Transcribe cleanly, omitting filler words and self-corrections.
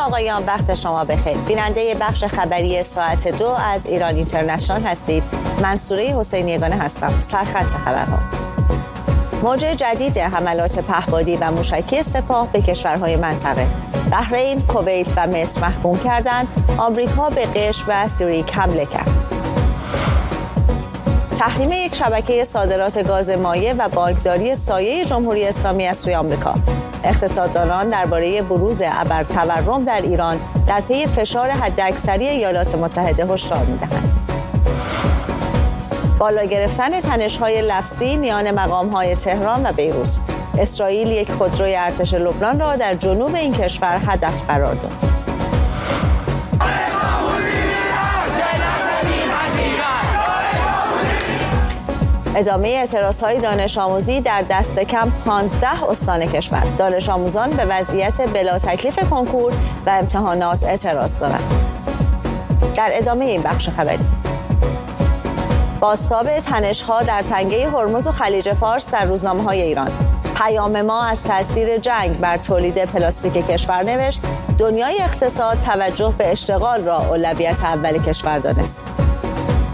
آقایان، وقت شما بخیر. بیننده بخش خبری ساعت 2 از ایران اینترنشنال هستید. منصوره حسینی یگانه هستم. سرخط خبرها: موج جدید حملات پهپادی و موشکی سپاه به کشورهای منطقه. بحرین، کویت و مصر محکوم کردند آمریکا به قشم و سیریک حمله کرد. تحریم یک شبکه صادرات گاز مایع و بانکداری سایه جمهوری اسلامی از سوی آمریکا. اقتصاددانان درباره بروز ابرتورم در ایران در پی فشار حداکثری ایالات متحده هشدار می‌دهند. بالا گرفتن تنش‌های لفظی میان مقام‌های تهران و بیروت. اسرائیل یک خودروی ارتش لبنان را در جنوب این کشور هدف قرار داد. ادامه اعتراضهای دانش آموزی در دست کم 15 استان کشور. دانش آموزان به وضعیت بلا تکلیف کنکور و امتحانات اعتراض دارند. در ادامه این بخش خبری: بازتاب تنش‌ها در تنگه هرمز و خلیج فارس در روزنامه‌های ایران. پیام ما از تاثیر جنگ بر تولید پلاستیک کشور نوشت: دنیای اقتصاد توجه به اشتغال را اولویت اول کشور دانست.